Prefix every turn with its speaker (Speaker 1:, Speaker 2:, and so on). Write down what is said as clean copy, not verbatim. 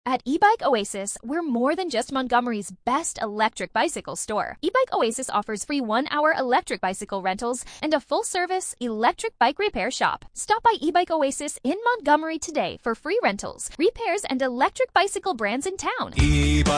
Speaker 1: At eBike Oasis, we're more than just Montgomery's best electric bicycle store. eBike Oasis offers free 1-hour electric bicycle rentals and a full-service electric bike repair shop. Stop by eBike Oasis in Montgomery today for free rentals, repairs, and electric bicycle brands in town.